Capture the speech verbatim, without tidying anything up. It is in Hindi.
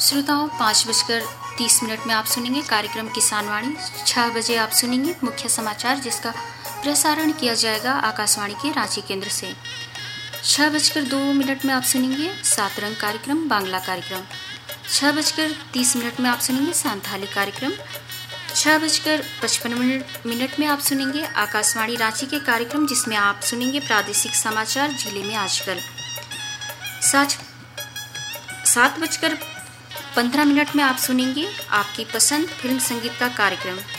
श्रोताओं, पाँच बजकर तीस मिनट में आप सुनेंगे कार्यक्रम किसानवाणी। छह बजे आप सुनेंगे मुख्य समाचार, जिसका प्रसारण किया जाएगा आकाशवाणी के रांची केंद्र से। छह बजकर दो मिनट में आप सुनेंगे सात रंग कार्यक्रम, बांग्ला कार्यक्रम। छह बजकर तीस मिनट में आप सुनेंगे सांथाली कार्यक्रम। छह बजकर पचपन मिनट मिनट में आप सुनेंगे आकाशवाणी रांची के कार्यक्रम, जिसमें आप सुनेंगे प्रादेशिक समाचार जिले में आजकल। सात सात बजकर पंद्रह मिनट में आप सुनेंगे आपकी पसंद फिल्म संगीत का कार्यक्रम।